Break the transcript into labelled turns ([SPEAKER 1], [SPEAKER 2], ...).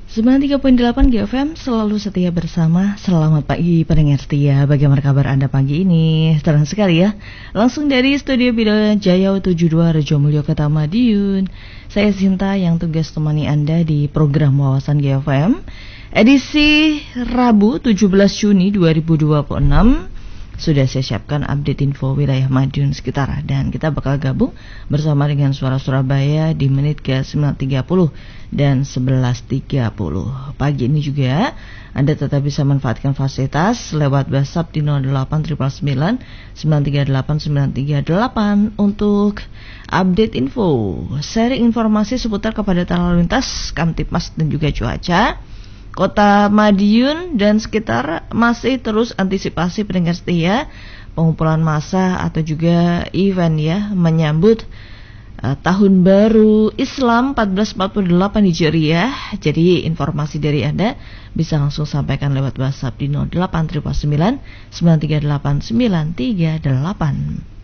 [SPEAKER 1] 93.8 GFM selalu setia bersama. Selamat pagi pendengar setia. Bagaimana kabar Anda pagi ini? Senang sekali ya. Langsung dari studio Bidang Jaya 72 Rejo Mulyo Kota Madiun. Saya Sinta yang tugas temani Anda di program Wawasan GFM edisi Rabu 17 Juni 2026. Sudah saya siapkan update info wilayah Madiun sekitar, dan kita bakal gabung bersama dengan Suara Surabaya di menit ke 9.30 dan 11.30. Pagi ini juga Anda tetap bisa manfaatkan fasilitas lewat WhatsApp di 08 939 938 untuk update info, sharing informasi seputar kepadatan lalu lintas, Kamtipmas dan juga cuaca Kota Madiun dan sekitar. Masih terus antisipasi pendengar setia pengumpulan massa atau juga event ya menyambut Tahun Baru Islam 1448 Hijriah. Jadi informasi dari Anda bisa langsung sampaikan lewat WhatsApp di 08 939 938 938.